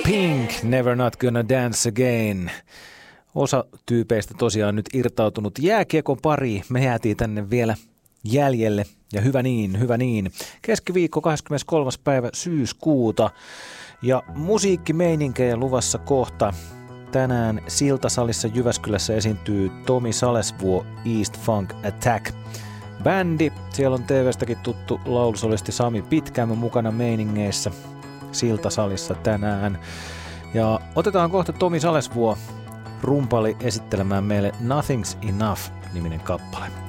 Pink, Never Not Gonna Dance Again. Osa tyypeistä tosiaan nyt irtautunut jääkiekon pariin. Me jäätiin tänne vielä jäljelle ja hyvä niin, hyvä niin. Keskiviikko 23. päivä syyskuuta ja musiikkimeininkiä luvassa kohta. Tänään Siltasalissa Jyväskylässä esiintyy Tomi Salesvuo East Funk Attack. Bändi, siellä on TV:stäkin tuttu laulusolisti Sami Pitkämö mukana meiningeissä Siltasalissa tänään. Ja otetaan kohta Tomi Salesvuo rumpali esittelemään meille Nothing's Enough -niminen kappale.